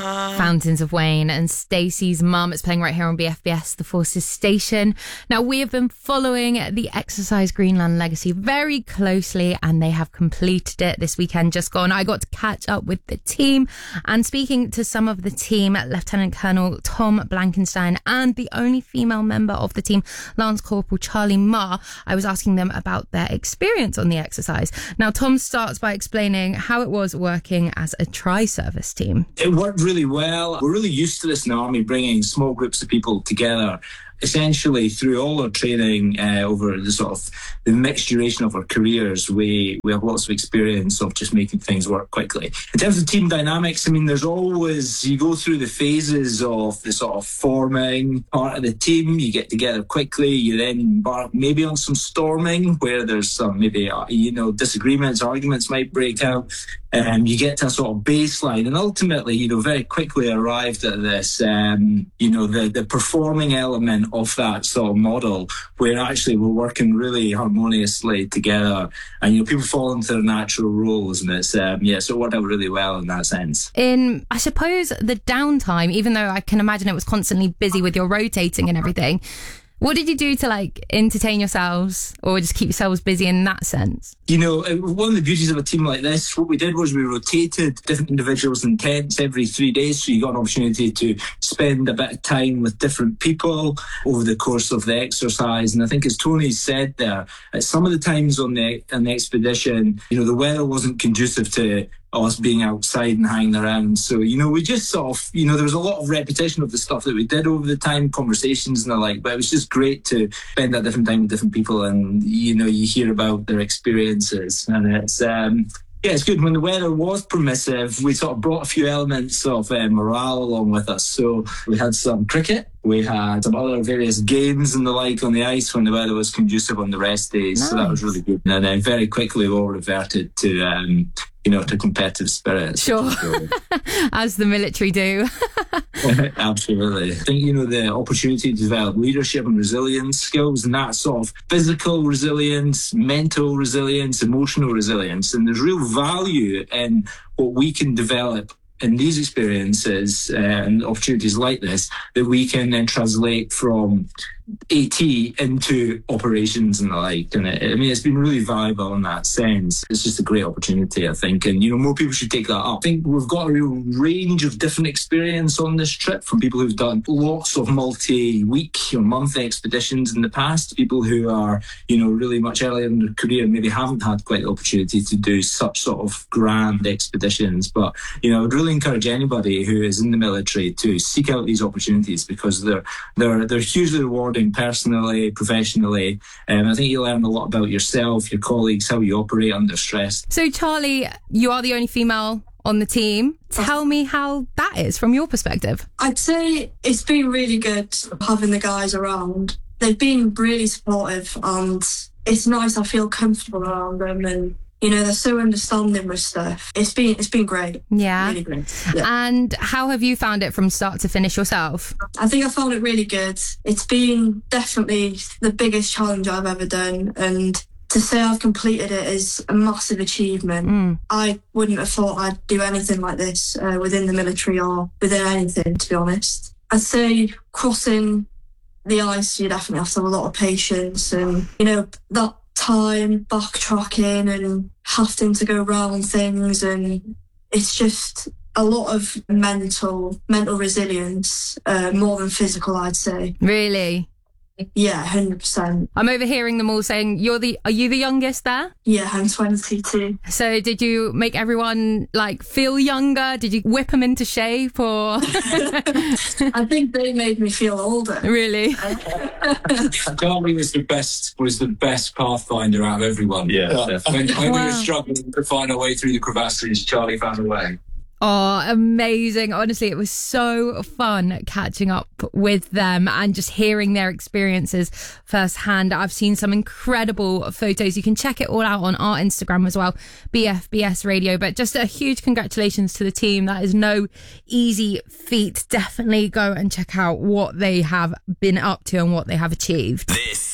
Fountains of Wayne, and Stacey's mum. It's playing right here on BFBS, The Forces Station. Now, we have been following the Exercise Greenland Legacy very closely, and they have completed it this weekend just gone. I got to catch up with the team, and speaking to some of the team, Lieutenant Colonel Tom Blankenstein and the only female member of the team, Lance Corporal Charlie Marr, I was asking them about their experience on the exercise. Now, Tom starts by explaining how it was working as a tri-service team. It worked really well. We're really used to this in the Army, bringing small groups of people together. Essentially, through all our training over the mixed duration of our careers, we have lots of experience of just making things work quickly. In terms of team dynamics, I mean, there's always, you go through the phases of the sort of forming part of the team. You get together quickly. You then embark maybe on some storming where there's some maybe, disagreements, arguments might break out. You get to a sort of baseline, and ultimately, very quickly arrived at this, the performing element of that sort of model, where actually we're working really harmoniously together, and people fall into their natural roles, and it's so it worked out really well in that sense. In, I suppose, the downtime, even though I can imagine it was constantly busy with your rotating and everything, what did you do to entertain yourselves or just keep yourselves busy in that sense? One of the beauties of a team like this, what we did was we rotated different individuals in tents every 3 days. So you got an opportunity to spend a bit of time with different people over the course of the exercise. And I think, as Tony said there, at some of the times on the expedition, the weather wasn't conducive to us being outside and hanging around. So, we just sort of, there was a lot of repetition of the stuff that we did over the time, conversations and the like, but it was just great to spend that different time with different people, and, you hear about their experiences. And it's, it's good. When the weather was permissive, we sort of brought a few elements of morale along with us. So we had some cricket, we had some other various games and the like on the ice when the weather was conducive on the rest days. Nice. So that was really good. And then very quickly we all reverted to to competitive spirit. Sure. As the military do. Absolutely. I think, the opportunity to develop leadership and resilience skills, and that sort of physical resilience, mental resilience, emotional resilience. And there's real value in what we can develop in these experiences and opportunities like this, that we can then translate from AT into operations and the like. And it's been really valuable in that sense. It's just a great opportunity, I think. And, more people should take that up. I think we've got a real range of different experience on this trip, from people who've done lots of multi-week or month expeditions in the past, to people who are, really much earlier in their career and maybe haven't had quite the opportunity to do such sort of grand expeditions. But, I would really encourage anybody who is in the military to seek out these opportunities, because they're hugely rewarding personally, professionally. I think you learn a lot about yourself, your colleagues, how you operate under stress. So, Charlie, you are the only female on the team. Tell me how that is from your perspective. I'd say it's been really good having the guys around. They've been really supportive, and it's nice. I feel comfortable around them, and they're so understanding with stuff. It's been great. Yeah. Really great. Yeah. And how have you found it from start to finish yourself? I think I found it really good. It's been definitely the biggest challenge I've ever done, and to say I've completed it is a massive achievement. I wouldn't have thought I'd do anything like this within the military or within anything, to be honest. I'd say crossing the ice, you definitely have to have a lot of patience, and that time backtracking and having to go around things, and it's just a lot of mental resilience, more than physical, I'd say. Really? Yeah, 100%. I'm overhearing them all saying, are you the youngest there? Yeah, I'm 22. So did you make everyone feel younger? Did you whip them into shape, or? I think they made me feel older. Really? Charlie was the best pathfinder out of everyone. Yeah. When we were struggling to find our way through the crevasses, Charlie found a way. Oh, amazing. Honestly, it was so fun catching up with them and just hearing their experiences firsthand. I've seen some incredible photos. You can check it all out on our Instagram as well, BFBS Radio. But just a huge congratulations to the team. That is no easy feat. Definitely go and check out what they have been up to and what they have achieved. This